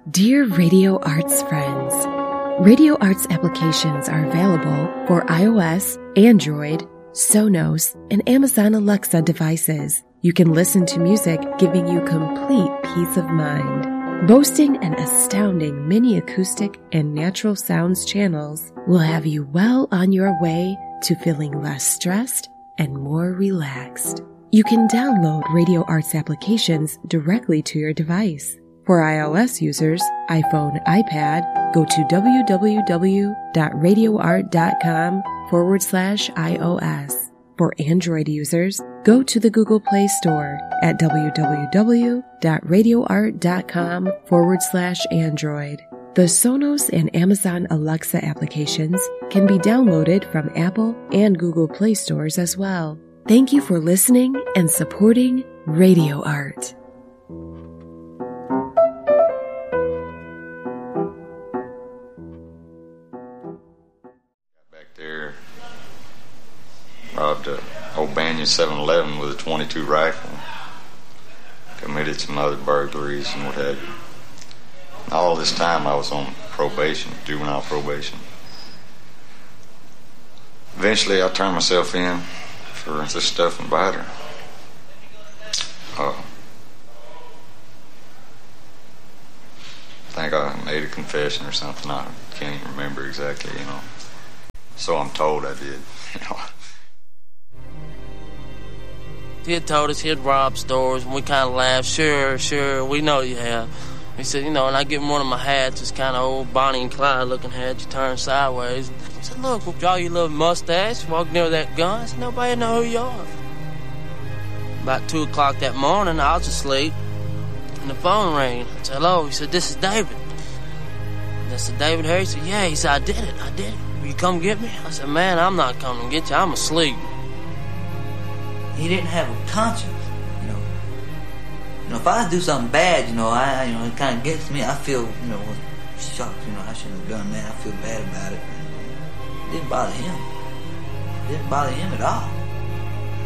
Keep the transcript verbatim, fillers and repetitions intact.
Dear Radio Arts friends, Radio Arts applications are available for iOS, Android, Sonos, and Amazon Alexa devices. You can listen to music giving you complete peace of mind. Boasting an astounding mini acoustic and natural sounds channels will have you well on your way to feeling less stressed and more relaxed. You can download Radio Arts applications directly to your device. For iOS users, iPhone, iPad, go to www.radioart.com forward slash iOS. For Android users, go to the Google Play Store at www.radioart.com forward slash Android. The Sonos and Amazon Alexa applications can be downloaded from Apple and Google Play stores as well. Thank you for listening and supporting Radio Art. Robbed a old Banyan seven eleven with a twenty-two rifle. Committed some other burglaries and what have you. All this time I was on probation, juvenile probation. Eventually I turned myself in for this stuff and battery. Uh, I think I made a confession or something. I can't even remember exactly, you know. So I'm told I did, you know. He had told us he'd robbed stores, and we kind of laughed. Sure, sure, we know you have. He said, you know, and I give him one of my hats, this kind of old Bonnie and Clyde looking hat, you turn sideways. He said, look, we'll draw your little mustache, walk near that gun. I said, nobody know who you are. About two o'clock that morning, I was asleep, and the phone rang. I said, hello. He said, this is David. And I said, David Harry? He said, yeah. He said, I did it, I did it. Will you come get me? I said, man, I'm not coming to get you. I'm asleep. He didn't have a conscience, you know. You know, if I do something bad, you know, I, you know, it kind of gets me. I feel, you know, shocked. You know, I shouldn't have done that. I feel bad about it. It didn't bother him. It didn't bother him at all.